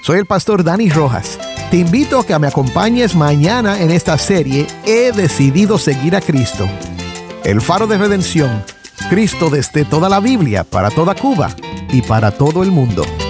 Soy el pastor Dani Rojas. Te invito a que me acompañes mañana en esta serie He decidido seguir a Cristo. El Faro de Redención. Cristo desde toda la Biblia, para toda Cuba y para todo el mundo.